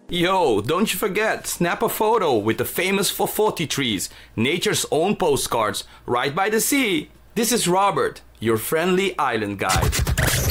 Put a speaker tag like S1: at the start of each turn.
S1: Yo, don't you forget, snap a photo with the famous Fofoti trees, nature's own postcards, right by the sea. This is Robert, your friendly island guide.